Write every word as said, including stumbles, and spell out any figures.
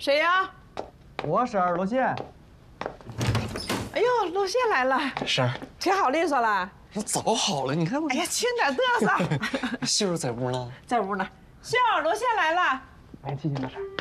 谁呀？ 我婶儿罗宪。 哎呦，罗宪来了。 婶儿， 贴好利索了。 早好了，你看我。 哎呀，轻点嘚瑟。 秀儿在屋呢。 在屋呢。秀儿，罗宪来了。 来，谢谢大婶。